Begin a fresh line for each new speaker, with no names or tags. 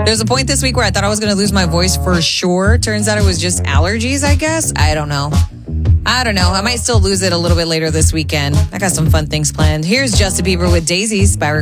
There's a point this week where I thought I was going to lose my voice for sure. Turns out it was just allergies, I guess. I don't know. I might still lose it a little bit later this weekend. I got some fun things planned. Here's Justin Bieber with Daisies by